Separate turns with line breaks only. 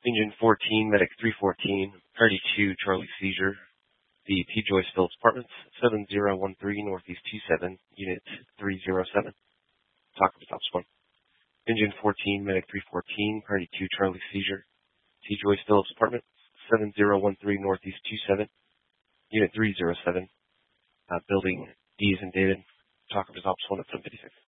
Engine 14, Medic 314, Priority 2, Charlie Seizure. The T. Joyce Phillips Apartments, 7013 Northeast 27, Unit 307. Talk with Ops 1. Engine 14, Medic 314, Priority 2, Charlie Seizure. T. Joyce Phillips Apartments, 7013 Northeast 27, Unit 307. Building D as in David. Talk with Ops 1 at 756.